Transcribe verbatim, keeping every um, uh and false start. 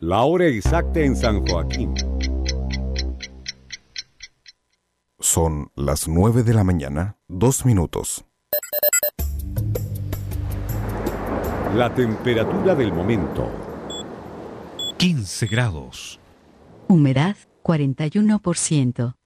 La hora exacta en San Joaquín. Son las nueve de la mañana, dos minutos. La temperatura del momento. quince grados. Humedad cuarenta y uno por ciento.